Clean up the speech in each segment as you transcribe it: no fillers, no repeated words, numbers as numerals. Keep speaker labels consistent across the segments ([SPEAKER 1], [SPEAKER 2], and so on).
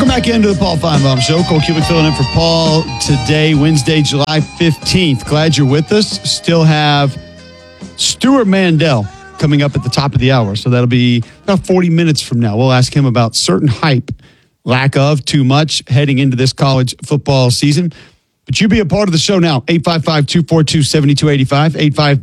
[SPEAKER 1] Welcome back into the Paul Feinbaum Show. Cole Cubic filling in for Paul today, Wednesday, July 15th. Glad you're with us. Still have Stuart Mandel coming up at the top of the hour. So that'll be about 40 minutes from now. We'll ask him about certain hype, lack of, too much, heading into this college football season. But you be a part of the show now. 855-242-7285.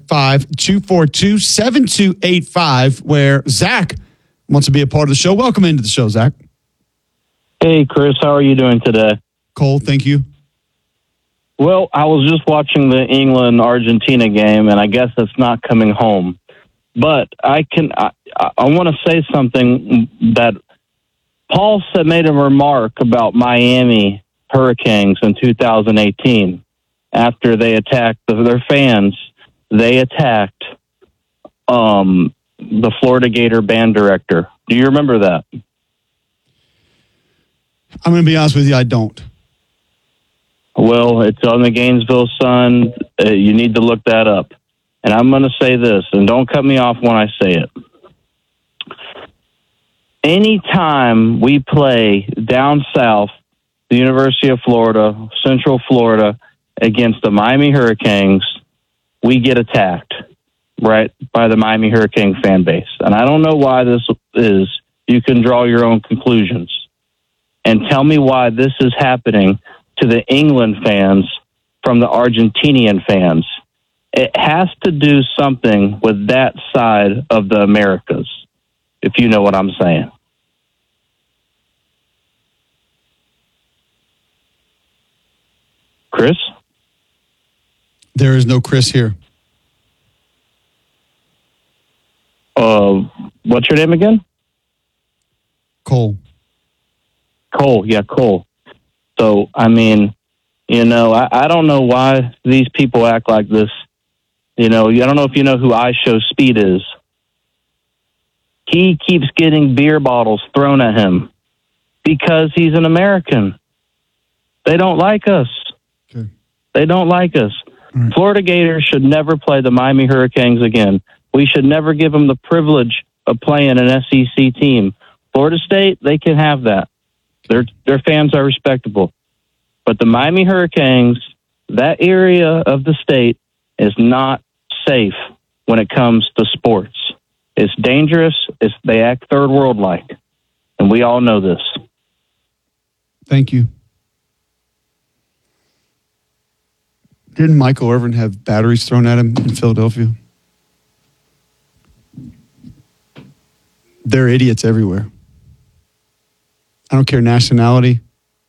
[SPEAKER 1] 855-242-7285, where Zach wants to be a part of the show. Welcome into the show, Zach.
[SPEAKER 2] Hey, Chris. How are you doing today?
[SPEAKER 1] Cole, thank you.
[SPEAKER 2] Well, I was just watching the England-Argentina game, and I guess it's not coming home. But I want to say something that Paul made a remark about Miami Hurricanes in 2018 after they attacked their fans. They attacked the Florida Gator band director. Do you remember that?
[SPEAKER 1] I'm going to be honest with you, I don't.
[SPEAKER 2] Well, it's on the Gainesville Sun. You need to look that up. And I'm going to say this, and don't cut me off when I say it. Anytime we play down south, the University of Florida, Central Florida, against the Miami Hurricanes, we get attacked, right, by the Miami Hurricane fan base. And I don't know why this is. You can draw your own conclusions. And tell me why this is happening to the England fans from the Argentinian fans. It has to do something with that side of the Americas, if you know what I'm saying. Chris?
[SPEAKER 1] There is no Chris here.
[SPEAKER 2] What's your name again?
[SPEAKER 1] Cole.
[SPEAKER 2] Cole, yeah, Cole. So, I mean, you know, I don't know why these people act like this. You know, I don't know if you know who I Show Speed is. He keeps getting beer bottles thrown at him because he's an American. They don't like us.
[SPEAKER 1] Okay.
[SPEAKER 2] They don't like us. Right. Florida Gators should never play the Miami Hurricanes again. We should never give them the privilege of playing an SEC team. Florida State, they can have that. Their fans are respectable. But the Miami Hurricanes, that area of the state is not safe when it comes to sports. It's dangerous. They act third world-like. And we all know this.
[SPEAKER 1] Thank you. Didn't Michael Irvin have batteries thrown at him in Philadelphia? There are idiots everywhere. I don't care nationality.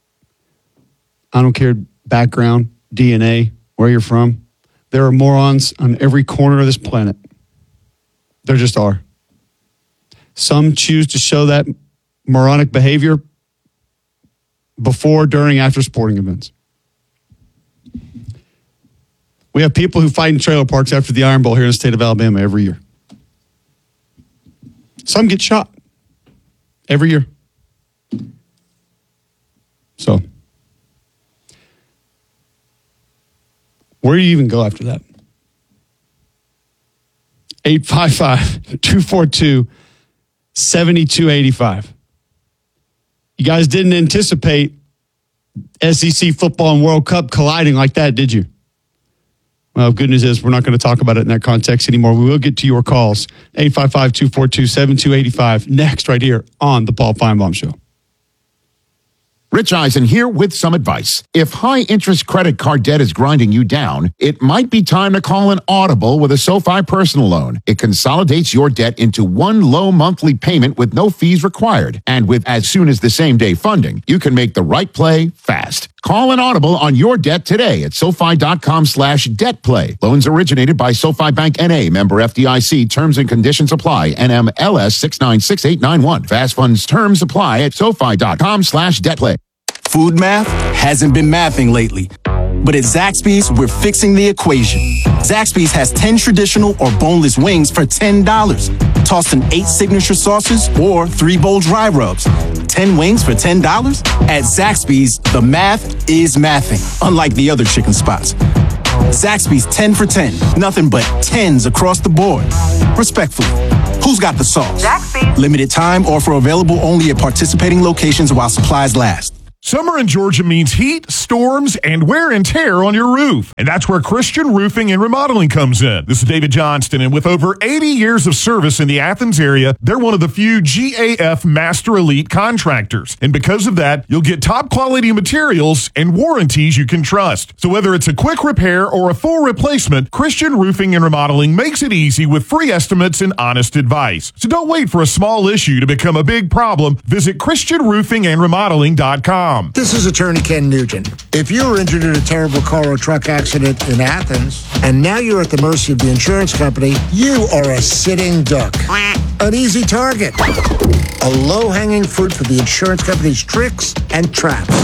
[SPEAKER 1] I don't care background, DNA, where you're from. There are morons on every corner of this planet. There just are. Some choose to show that moronic behavior before, during, after sporting events. We have people who fight in trailer parks after the Iron Bowl here in the state of Alabama every year. Some get shot every year. So, where do you even go after that? 855-242-7285. You guys didn't anticipate SEC football and World Cup colliding like that, did you? Well, good news is we're not going to talk about it in that context anymore. We will get to your calls. 855-242-7285. Next, right here on the Paul Feinbaum Show.
[SPEAKER 3] Rich Eisen here with some advice. If high-interest credit card debt is grinding you down, it might be time to call an Audible with a SoFi personal loan. It consolidates your debt into one low monthly payment with no fees required. And with as soon as the same day funding, you can make the right play fast. Call an Audible on your debt today at SoFi.com/debtplay. Loans originated by SoFi Bank N.A., member FDIC. Terms and conditions apply. NMLS 696891. Fast funds terms apply at SoFi.com/debtplay.
[SPEAKER 4] Food math hasn't been mathing lately. But at Zaxby's, we're fixing the equation. Zaxby's has 10 traditional or boneless wings for $10. Toss in 8 signature sauces or 3 bold dry rubs. 10 wings for $10? At Zaxby's, the math is mathing, unlike the other chicken spots. Zaxby's 10 for 10. Nothing but 10s across the board. Respectfully, Who's got the sauce?
[SPEAKER 5] Zaxby's.
[SPEAKER 4] Limited time offer available only at participating locations while supplies last.
[SPEAKER 6] Summer in Georgia means heat, storms, and wear and tear on your roof. And that's where Christian Roofing and Remodeling comes in. This is David Johnston, and with over 80 years of service in the Athens area, they're one of the few GAF Master Elite contractors. And because of that, you'll get top quality materials and warranties you can trust. So whether it's a quick repair or a full replacement, Christian Roofing and Remodeling makes it easy with free estimates and honest advice. So don't wait for a small issue to become a big problem. Visit ChristianRoofingandRemodeling.com.
[SPEAKER 7] This is Attorney Ken Nugent. If you were injured in a terrible car or truck accident in Athens, and now you're at the mercy of the insurance company, you are a sitting duck. An easy target. A low-hanging fruit for the insurance company's tricks and traps.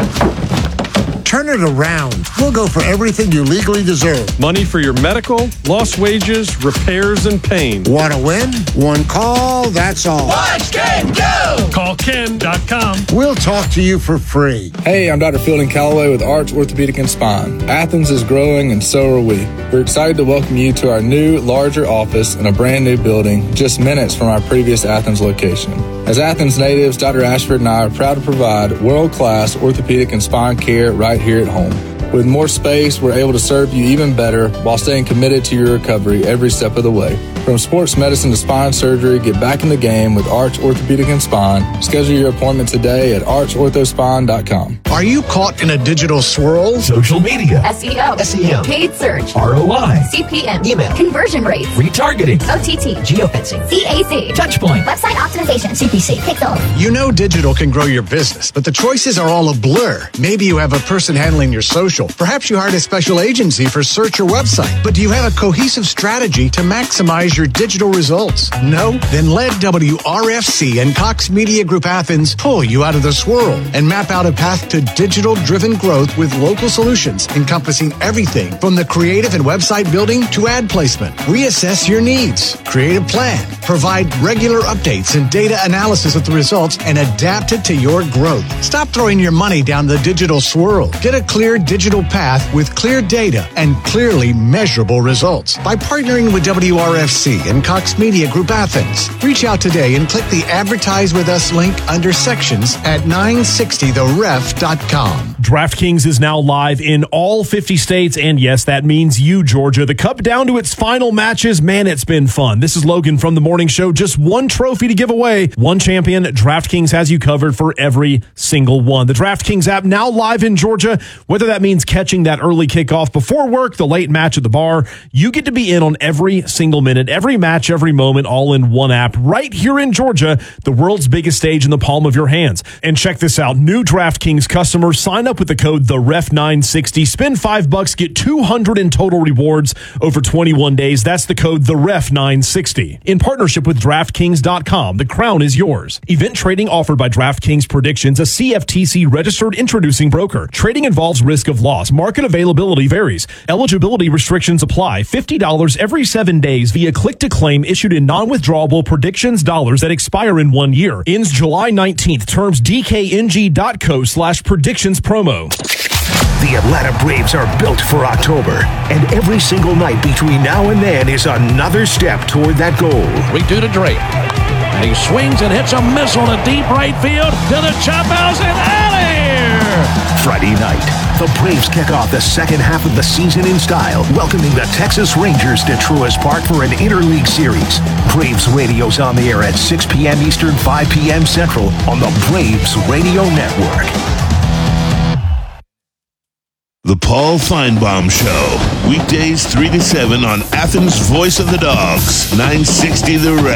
[SPEAKER 7] Turn it around. We'll go for everything you legally deserve.
[SPEAKER 8] Money for your medical, lost wages, repairs, and pain.
[SPEAKER 7] Want to win? One call, that's all.
[SPEAKER 9] Watch Ken go!
[SPEAKER 10] Call Ken.com.
[SPEAKER 7] We'll talk to you for free.
[SPEAKER 11] Hey, I'm Dr. Fielding Calloway with Arch Orthopedic and Spine. Athens is growing and so are we. We're excited to welcome you to our new, larger office in a brand new building just minutes from our previous Athens location. As Athens natives, Dr. Ashford and I are proud to provide world-class orthopedic and spine care right here at home. With more space, we're able to serve you even better while staying committed to your recovery every step of the way. From sports medicine to spine surgery, get back in the game with Arch Orthopedic and Spine. Schedule your appointment today at archorthospine.com.
[SPEAKER 12] Are you caught in a digital swirl?
[SPEAKER 10] Social media.
[SPEAKER 5] SEO.
[SPEAKER 10] SEM.
[SPEAKER 5] Paid search.
[SPEAKER 10] ROI.
[SPEAKER 5] CPM.
[SPEAKER 10] Email.
[SPEAKER 5] Conversion rates.
[SPEAKER 10] Retargeting.
[SPEAKER 5] OTT.
[SPEAKER 10] Geofencing.
[SPEAKER 5] CAC.
[SPEAKER 10] Touchpoint.
[SPEAKER 5] Website optimization. CPC. Pixel.
[SPEAKER 12] You know digital can grow your business, but the choices are all a blur. Maybe you have a person handling your social. Perhaps you hired a special agency for search or website. But do you have a cohesive strategy to maximize your digital results? No? Then let WRFC and Cox Media Group Athens pull you out of the swirl and map out a path to digital-driven growth with local solutions encompassing everything from the creative and website building to ad placement. Reassess your needs, create a plan, provide regular updates and data analysis of the results, and adapt it to your growth. Stop throwing your money down the digital swirl. Get a clear digital path with clear data and clearly measurable results by partnering with WRFC and Cox Media Group Athens. Reach out today and click the Advertise With Us link under sections at 960theref.com.
[SPEAKER 13] DraftKings is now live in all 50 states, and yes, that means you, Georgia. The Cup down to its final matches. Man, it's been fun. This is Logan from The Morning Show. Just one trophy to give away, one champion. DraftKings has you covered for every single one. The DraftKings app now live in Georgia. Whether that means catching that early kickoff before work, the late match at the bar, you get to be in on every single minute, every match, every moment, all in one app right here in Georgia, the world's biggest stage in the palm of your hands. And check this out. New DraftKings customers sign up with the code TheRef960. Spend $5, get $200 in total rewards over 21 days. That's the code TheRef960. In partnership with DraftKings.com, the crown is yours. Event trading offered by DraftKings Predictions, a CFTC registered introducing broker. Trading involves risk of loss. Market availability varies. Eligibility restrictions apply. $50 every 7 days via click-to-claim issued in non-withdrawable predictions dollars that expire in 1 year. Ends July 19th. Terms DKNG.co/predictions promo.
[SPEAKER 14] The Atlanta Braves are built for October, and every single night between now and then is another step toward that goal.
[SPEAKER 15] 3-2 to Drake. And he swings and hits a missile to deep right field to the chop house and out of here!
[SPEAKER 14] Friday night, the Braves kick off the second half of the season in style, welcoming the Texas Rangers to Truist Park for an interleague series. Braves Radio's on the air at 6 p.m. Eastern, 5 p.m. Central on the Braves Radio Network.
[SPEAKER 16] The Paul Feinbaum Show, weekdays 3 to 7 on Athens' Voice of the Dogs, 960 The Ref.